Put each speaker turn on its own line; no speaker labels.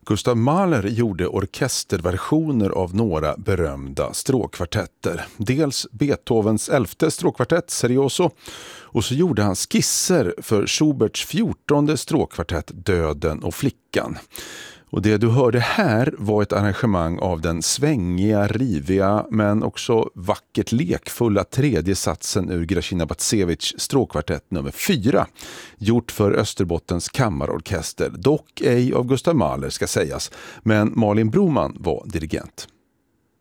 Gustav Mahler gjorde orkesterversioner av några berömda stråkkvartetter. Dels Beethovens 11:e stråkkvartett, Serioso, och så gjorde han skisser för Schuberts 14:e stråkkvartett, Döden och flickan. Och det du hörde här var ett arrangemang av den svängiga, riviga men också vackert lekfulla tredje satsen ur Gracina Batsevich stråkkvartett nummer 4, gjort för Österbottens kammarorkester, dock ej av Gustav Mahler ska sägas, men Malin Broman var dirigent.